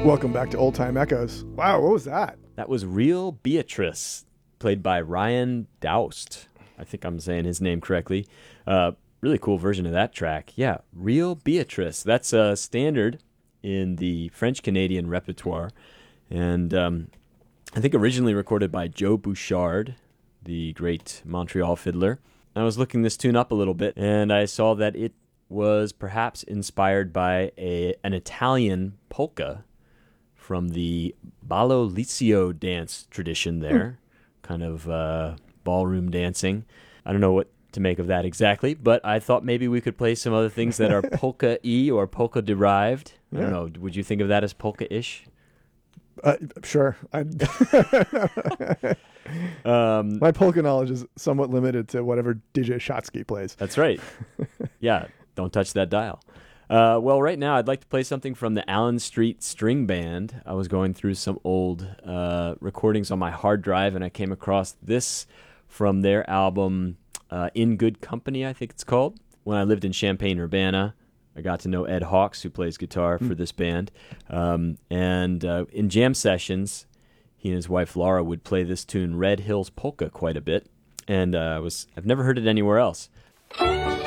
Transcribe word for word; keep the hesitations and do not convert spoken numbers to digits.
Welcome back to Old Time Echoes. Wow, what was that? That was Real Beatrice, played by Ryan Daoust. I think I'm saying his name correctly. Uh, really cool version of that track. Yeah, Real Beatrice. That's a standard in the French-Canadian repertoire. And um, I think originally recorded by Joe Bouchard, the great Montreal fiddler. I was looking this tune up a little bit, and I saw that it was perhaps inspired by a an Italian polka from the Ballo Licio dance tradition there, kind of uh, ballroom dancing. I don't know what to make of that exactly, but I thought maybe we could play some other things that are polka-y or polka-derived. I don't know. Would you think of that as polka-ish? Uh, sure. um, My polka knowledge is somewhat limited to whatever D J Shotsky plays. That's right. Yeah, don't touch that dial. Uh, well, right now I'd like to play something from the Allen Street String Band. I was going through some old uh, recordings on my hard drive, and I came across this from their album uh, In Good Company, I think it's called. When I lived in Champaign-Urbana, I got to know Ed Hawks, who plays guitar for this band. Um, and uh, in jam sessions, he and his wife Laura would play this tune, Red Hills Polka, quite a bit. And uh, I was I've never heard it anywhere else.